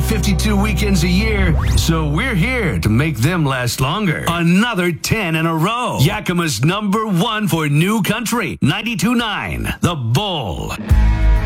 352 weekends a year, so we're here to make them last longer. Another 10 in a row. Yakima's #1 for new country, 92.9, The Bull.